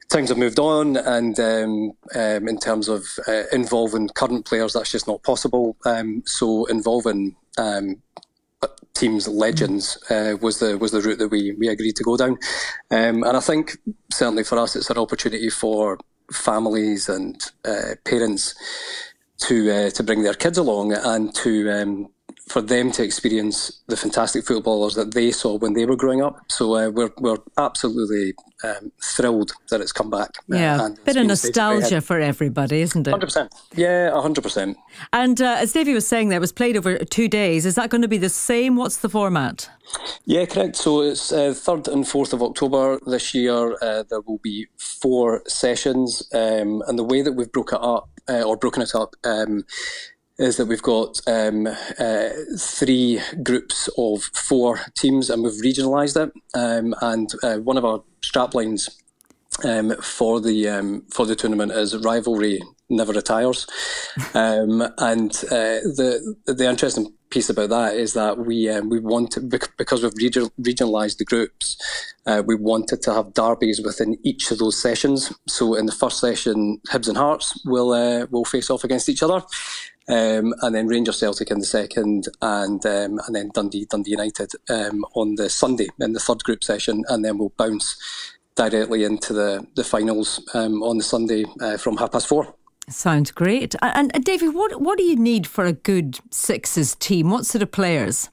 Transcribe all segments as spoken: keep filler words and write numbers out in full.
times have moved on, and um, um, in terms of uh, involving current players, that's just not possible. Um, so involving um, teams' legends uh, was the was the route that we we agreed to go down. Um, and I think certainly for us, it's an opportunity for families and uh, parents to uh, to bring their kids along and to um, for them to experience the fantastic footballers that they saw when they were growing up. So uh, we're we're absolutely um, thrilled that it's come back. Yeah, uh, bit of nostalgia for everybody, isn't it? one hundred percent. Yeah, one hundred percent. And uh, as Davey was saying, there, it was played over two days. Is that going to be the same? What's the format? Yeah, correct. So it's uh, third and fourth of October this year. Uh, there will be four sessions, um, and the way that we've broke it up uh, or broken it up. Um, is that we've got um, uh, three groups of four teams, and we've regionalised it. Um, and uh, one of our straplines um, for the um, for the tournament is rivalry never retires. Um, and uh, the the interesting piece about that is that we um, we want to, because we've region, regionalised the groups, uh, we wanted to have derbies within each of those sessions. So in the first session, Hibs and Hearts will uh, will face off against each other. Um, and then Rangers Celtic in the second, and um, and then Dundee Dundee United um, on the Sunday in the third group session, and then we'll bounce directly into the the finals um, on the Sunday uh, from half past four. Sounds great. And, and Davey, what what do you need for a good Sixes team? What sort of players?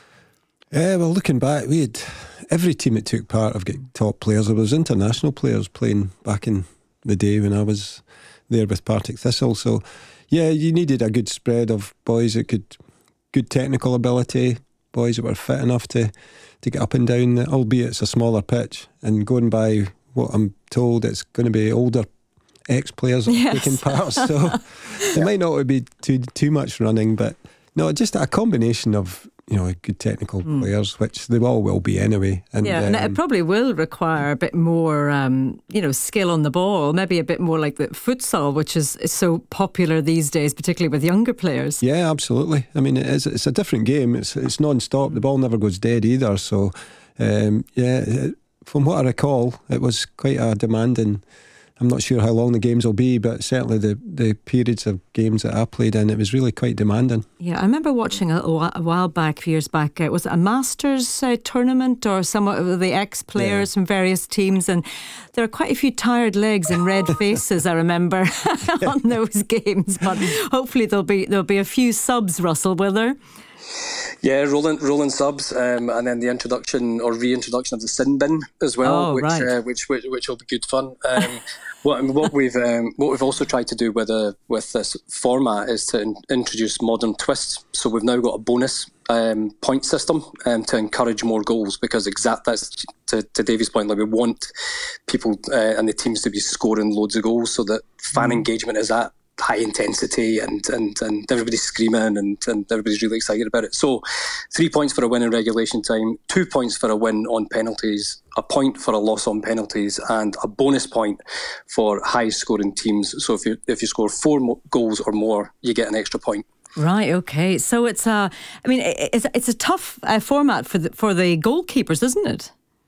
Yeah, well, looking back, we had every team that took part have got top players. There was international players playing back in the day when I was there with Partick Thistle. So. Yeah, you needed a good spread of boys that could, good technical ability, boys that were fit enough to, to get up and down, albeit it's a smaller pitch. And going by what I'm told, it's going to be older ex-players yes. taking part, so it might not be too too much running, but no, just a combination of, you know, good technical mm. players, which they all will be anyway. And, yeah, um, and it probably will require a bit more, um, you know, skill on the ball, maybe a bit more like the futsal, which is, is so popular these days, particularly with younger players. Yeah, absolutely. I mean, it is, it's a different game. It's it's non-stop. The ball never goes dead either. So, um, yeah, it, from what I recall, it was quite a demanding. I'm not sure how long the games will be, but certainly the, the periods of games that I played in, it was really quite demanding. Yeah, I remember watching a, a while back, a few years back, uh, was it a Masters uh, tournament or some of the ex-players yeah. from various teams, and there are quite a few tired legs and red faces, I remember, on those games, but hopefully there'll be there'll be a few subs, Russell, will there? Yeah, rolling rolling subs, um, and then the introduction or reintroduction of the sin bin as well, oh, which, right. uh, which which which will be good fun. Um, what what we've um, what we've also tried to do with a, with this format is to in, introduce modern twists. So we've now got a bonus um, point system um, to encourage more goals, because exact that's to, to Davey's point. Like, we want people uh, and the teams to be scoring loads of goals, so that fan mm. engagement is at high intensity and, and, and everybody's screaming and, and everybody's really excited about it. So three points for a win in regulation time, two points for a win on penalties, a point for a loss on penalties, and a bonus point for high scoring teams. So if you if you score four mo- goals or more, you get an extra point. Right, okay. So it's a, I mean, it's, it's a tough uh, format for the, for the goalkeepers, isn't it?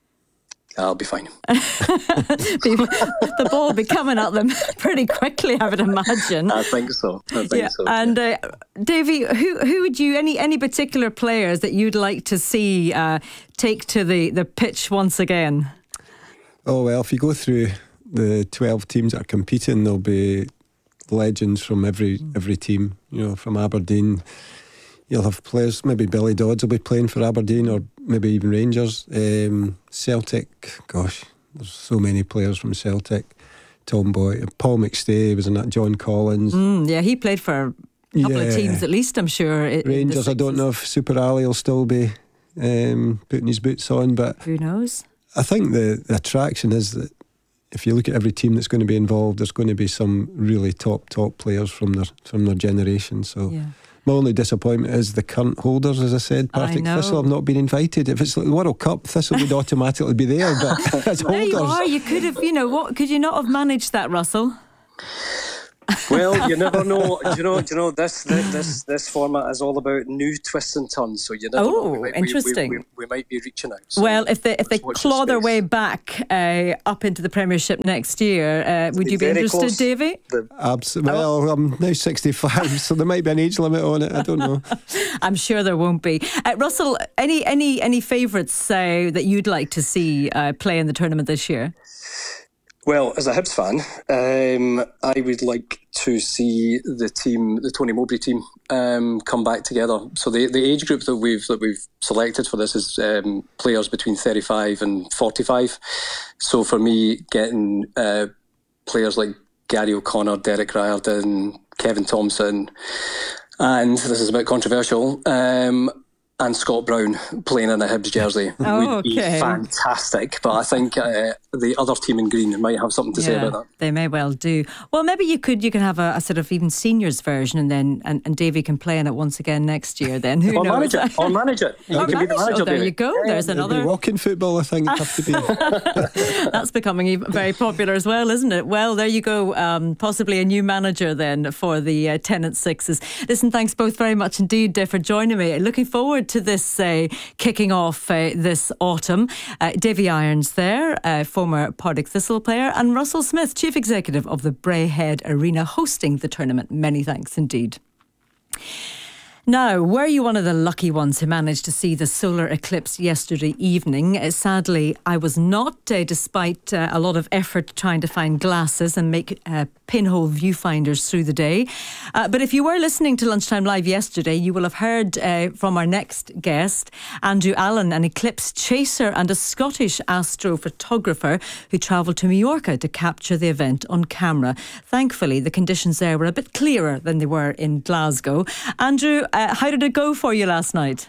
I'll be fine. The ball will be coming at them pretty quickly, I would imagine. I think so. I think yeah. so. And yeah. uh, Davey, who who would you any any particular players that you'd like to see uh, take to the, the pitch once again? Oh well, if you go through the twelve teams that are competing, there'll be legends from every every team. You know, from Aberdeen. You'll have players, maybe Billy Dodds will be playing for Aberdeen, or maybe even Rangers. Um, Celtic, gosh, there's so many players from Celtic. Tom Boy, Paul McStay was in that, John Collins. Mm, yeah, he played for a couple yeah. of teams at least, I'm sure. Rangers, I don't know if Super Ali will still be um, putting his boots on, but who knows? I think the, the attraction is that if you look at every team that's going to be involved, there's going to be some really top, top players from their, from their generation. So. Yeah. My only disappointment is the current holders, as I said. Partick Thistle have not been invited. If it's like the World Cup, Thistle would automatically be there, but as holders. There you are. You could have, you know, what? Could you not have managed that, Russell? Well, you never know. Do you know? Do you know this? This this, this format is all about new twists and turns. So you never oh, know. We might, interesting. We, we, we, we might be reaching out. So well, if they if they claw their way back uh, up into the Premiership next year, uh, would you be interested, close. Davy? Absolutely. Well, I'm now sixty-five, so there might be an age limit on it. I don't know. I'm sure there won't be. Uh, Russell, any any any favourites uh, that you'd like to see uh, play in the tournament this year? Well, as a Hibs fan, um, I would like to see the team, the Tony Mowbray team, um, come back together. So the, the age group that we've that we've selected for this is um, players between thirty-five and forty-five. So for me, getting uh, players like Gary O'Connor, Derek Riordan, Kevin Thompson, and this is a bit controversial, um, and Scott Brown playing in a Hibs jersey oh, would okay. be fantastic. But I think uh, the other team in green might have something to yeah, say about that. They may well do. Well, maybe you could you can have a, a sort of even seniors version, and then and, and Davey can play in it once again next year. Then who or knows? manage it. Or manage it. You or can manage be the manager. Oh, there Davey. you go. Yeah, There's another walking football. I think have to be. That's becoming even very popular as well, isn't it? Well, there you go. Um, possibly a new manager then for the uh, Tennant Sixes. Listen, thanks both very much indeed uh, for joining me. Looking forward to this. Uh, kicking off uh, this autumn. Uh, Davy Irons there, uh, former Partick Thistle player, and Russell Smith, Chief Executive of the Braehead Arena, hosting the tournament. Many thanks indeed. Now, were you one of the lucky ones who managed to see the solar eclipse yesterday evening? Uh, sadly, I was not, uh, despite uh, a lot of effort trying to find glasses and make uh, pinhole viewfinders through the day. Uh, but if you were listening to Lunchtime Live yesterday, you will have heard uh, from our next guest, Andrew Allen, an eclipse chaser and a Scottish astrophotographer who travelled to Majorca to capture the event on camera. Thankfully, the conditions there were a bit clearer than they were in Glasgow. Andrew, Uh, how did it go for you last night?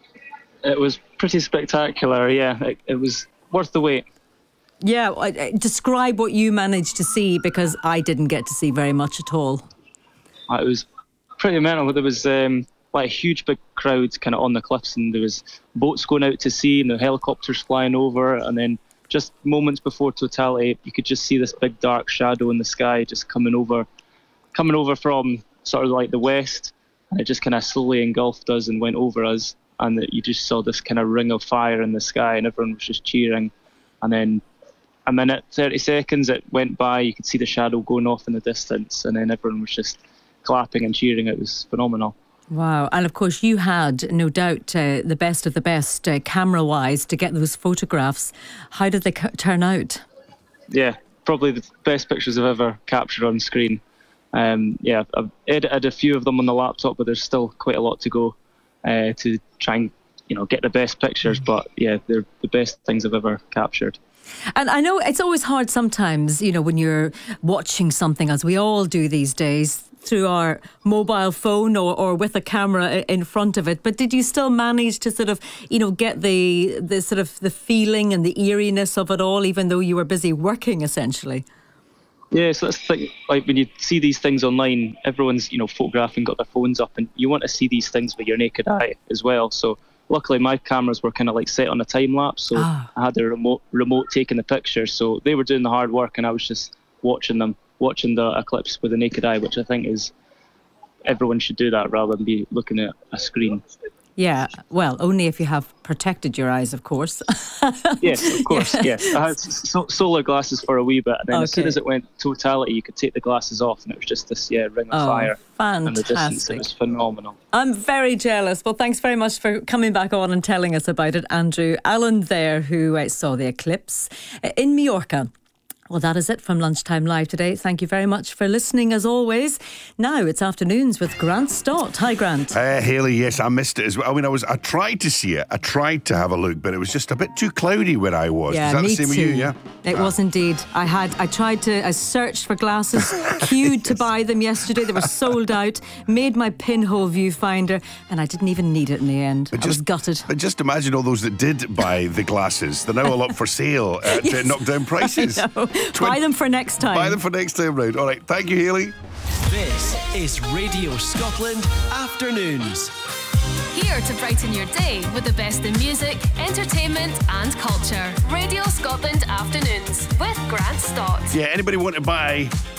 It was pretty spectacular, yeah. It, it was worth the wait. Yeah, uh, describe what you managed to see, because I didn't get to see very much at all. Uh, it was pretty mental. There was um, like a huge big crowd kind of on the cliffs, and there was boats going out to sea and the helicopters flying over, and then just moments before totality, you could just see this big dark shadow in the sky just coming over, coming over from sort of like the west. And it just kind of slowly engulfed us and went over us, and you just saw this kind of ring of fire in the sky, and everyone was just cheering. And then a minute, thirty seconds, it went by. You could see the shadow going off in the distance, and then everyone was just clapping and cheering. It was phenomenal. Wow. And of course, you had, no doubt, uh, the best of the best uh, camera-wise to get those photographs. How did they c- turn out? Yeah, probably the best pictures I've ever captured on screen. Um, yeah, I've edited a few of them on the laptop, but there's still quite a lot to go uh, to try and, you know, get the best pictures. But yeah, they're the best things I've ever captured. And I know it's always hard sometimes, you know, when you're watching something, as we all do these days, through our mobile phone or, or with a camera in front of it. But did you still manage to sort of, you know, get the the sort of the feeling and the eeriness of it all, even though you were busy working, essentially? Yeah, so that's the thing. Like when you see these things online, everyone's, you know, photographing, got their phones up, and you want to see these things with your naked eye as well. So luckily my cameras were kind of like set on a time lapse, so ah. I had a remote remote taking the pictures. So they were doing the hard work, and I was just watching them, watching the eclipse with the naked eye, which I think is everyone should do that rather than be looking at a screen. Yeah, well, only if you have protected your eyes, of course. Yes, of course, yeah. yes. I had so- solar glasses for a wee bit, and then okay. as soon as it went totality, you could take the glasses off, and it was just this, yeah, ring of oh, fire. Fantastic. And the distance, it was phenomenal. I'm very jealous. Well, thanks very much for coming back on and telling us about it, Andrew Allen there, who uh, saw the eclipse in Majorca. Well, that is it from Lunchtime Live today. Thank you very much for listening, as always. Now it's afternoons with Grant Stott. Hi, Grant. Uh, Hayley, yes, I missed it as well. I mean, I was, I tried to see it. I tried to have a look, but it was just a bit too cloudy where I was. Yeah, Is that me the same too. with you? Yeah, it ah. was indeed. I had, I tried to, I searched for glasses, queued yes. to buy them yesterday. They were sold out. Made my pinhole viewfinder, and I didn't even need it in the end. But I just, was gutted. But just imagine all those that did buy the glasses. They're now all up for sale at yes. knockdown prices. I know. Twi- buy them for next time. Buy them for next time round. All right, thank you, Hayley. This is Radio Scotland Afternoons. Here to brighten your day with the best in music, entertainment and culture. Radio Scotland Afternoons with Grant Stott. Yeah, anybody want to buy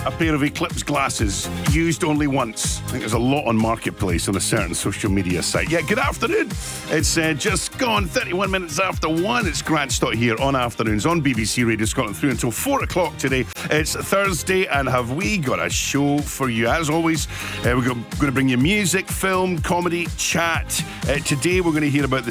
a pair of Eclipse glasses, used only once. I think there's a lot on Marketplace on a certain social media site. Yeah, good afternoon. It's uh, just gone thirty-one minutes after one. It's Grant Stott here on Afternoons on B B C Radio Scotland through until four o'clock today. It's Thursday, and have we got a show for you? As always, uh, we're going to bring you music, film, comedy, chat. Uh, today we're going to hear about the